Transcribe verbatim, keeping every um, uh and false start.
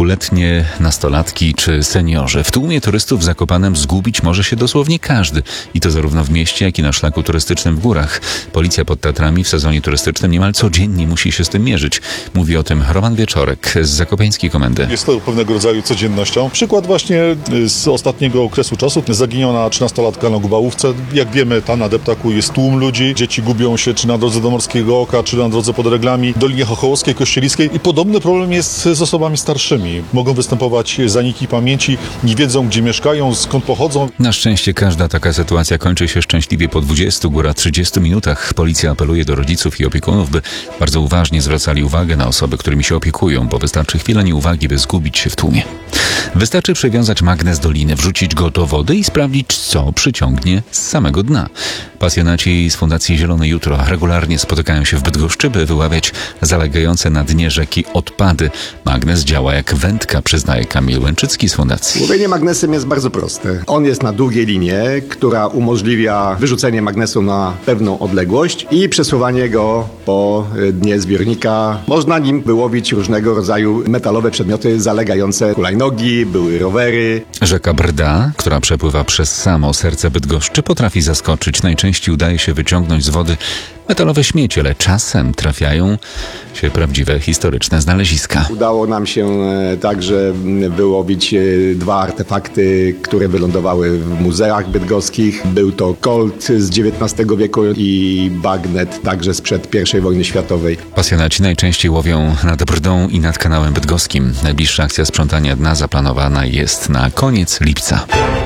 kilkuletnie nastolatki czy seniorzy. W tłumie turystów w Zakopanem zgubić może się dosłownie każdy. I to zarówno w mieście, jak i na szlaku turystycznym w górach. Policja pod Tatrami w sezonie turystycznym niemal codziennie musi się z tym mierzyć. Mówi o tym Roman Wieczorek z zakopańskiej komendy. Jest to pewnego rodzaju codziennością. Przykład właśnie z ostatniego okresu czasu. Zaginiona trzynastolatka na Gubałówce. Jak wiemy, tam na deptaku jest tłum ludzi. Dzieci gubią się czy na drodze do Morskiego Oka, czy na drodze pod Reglami, Dolinie Chochołowskiej, Kościelickiej. I podobny problem jest z osobami starszymi. Mogą występować zaniki pamięci, nie wiedzą, gdzie mieszkają, skąd pochodzą. Na szczęście każda taka sytuacja kończy się szczęśliwie po dwudziestu, góra trzydziestu minutach. Policja apeluje do rodziców i opiekunów, by bardzo uważnie zwracali uwagę na osoby, którymi się opiekują, bo wystarczy chwila nieuwagi, by zgubić się w tłumie. Wystarczy przywiązać magnes do liny, wrzucić go do wody i sprawdzić, co przyciągnie z samego dna. Pasjonaci z Fundacji Zielone Jutro regularnie spotykają się w Bydgoszczy, by wyławiać zalegające na dnie rzeki odpady. Magnes działa jak wędka, przyznaje Kamil Łęczycki z Fundacji. Łowienie magnesem jest bardzo proste. On jest na długiej linie, która umożliwia wyrzucenie magnesu na pewną odległość i przesuwanie go po dnie zbiornika. Można nim wyłowić różnego rodzaju metalowe przedmioty zalegające, hulajnogi, były rowery. Rzeka Brda, która przepływa przez samo serce Bydgoszczy, potrafi zaskoczyć. Najczęściej udaje się wyciągnąć z wody metalowe śmieci, ale czasem trafiają się prawdziwe historyczne znaleziska. Udało nam się także wyłowić dwa artefakty, które wylądowały w muzeach bydgoskich. Był to kolt z dziewiętnastego wieku i bagnet także sprzed pierwszej wojny światowej. Pasjonaci najczęściej łowią nad Brdą i nad kanałem bydgoskim. Najbliższa akcja sprzątania dna zaplanowana jest na koniec lipca.